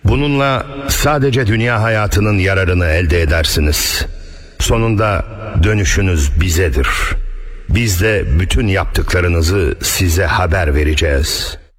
Bununla sadece dünya hayatının yararını elde edersiniz. Sonunda dönüşünüz bizedir. Biz de bütün yaptıklarınızı size haber vereceğiz.